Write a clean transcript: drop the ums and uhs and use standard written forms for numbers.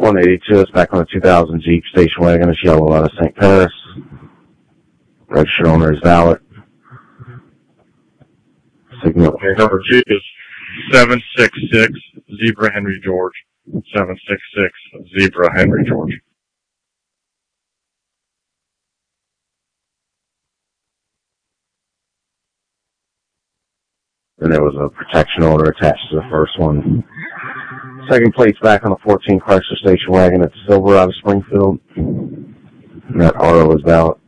182 is back on the 2000 Jeep station wagon. It's yellow out of St. Paris. Registered owner is valid. Signal. Number 2 is 766 Zebra Henry George. 766 Zebra Henry George. And there was a protection order attached to the first one. Second plate's back on the 14 Chrysler station wagon at Silver out of Springfield. And that RO is valid.